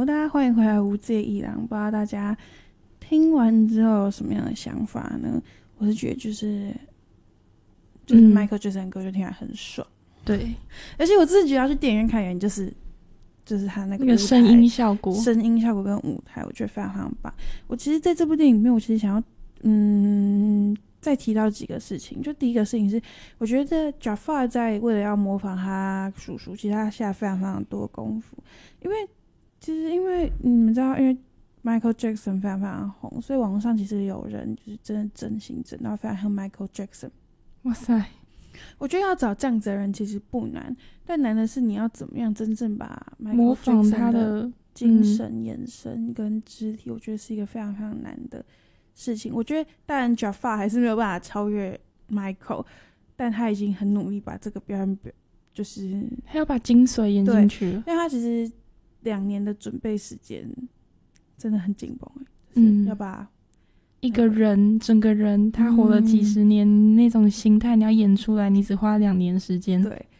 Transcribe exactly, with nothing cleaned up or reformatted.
Hello， 大家欢迎回来无界一郎。不知道大家听完之后有什么样的想法呢？我是觉得就是就是 Michael Jackson 歌就听起来很爽， 对， 而且我自己觉得要去电影院看原因就是就是他那个那个声音效果， 声音效果跟舞台，我觉得非常非常棒。我其实在这部电影里面，我其实想要嗯再提到几个事情。就第一个事情是，我觉得 Jafar 在为了要模仿他叔叔，其实他下非常非常多的功夫，因为其实因为你们知道，因为 Michael Jackson 非常非常红，所以网络上其实有人就是真的整形整到非常像 Michael Jackson。 哇塞！ 我觉得要找这样子的人其实不难，但难的是你要怎么样真正把 Michael 模仿 Jackson 他的的精神、眼神跟肢体，我觉得是一个非常非常难的事情。我觉得当然 Jafar 还是没有办法超越 Michael， 但他已经很努力把这个表演表就是他要把精髓演进去了， 因为他其实两年的准备时间真的很紧绷，就是要把、 嗯、一个人整个人他活了几十年、嗯、那种心态你要演出来，你只花两年时间。 对，